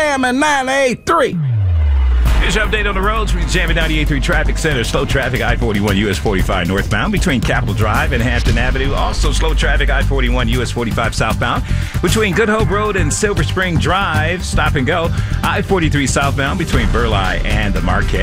jamming 98.3. Here's your update on the roads from Jamming 98.3 Traffic Center. Slow traffic I-41 US 45 northbound between Capitol Drive and Hampton Avenue. Also slow traffic I-41 US 45 southbound between Good Hope Road and Silver Spring Drive. Stop and go. I-43 southbound between Burleigh and the Marquette.